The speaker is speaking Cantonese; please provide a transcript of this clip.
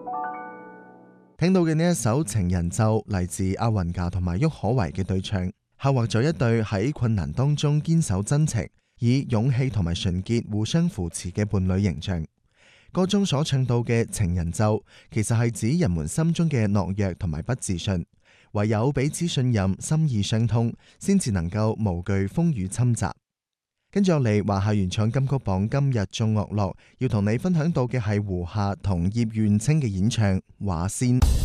聽到嘅呢一首情人奏嚟自阿雲嘎同埋郁可唯嘅對唱，刻畫咗一對喺困難當中堅守真情，以勇氣同埋純潔互相扶持嘅伴侶形象。歌中所唱到嘅情人奏，其實係指人們心中嘅懦弱同埋不自信，唯有彼此信任、心意相通，先至能夠無懼風雨侵襲。跟住落嚟，華夏原創金曲榜今日眾樂樂要同你分享到嘅係胡夏同葉願清嘅演唱《畫仙》。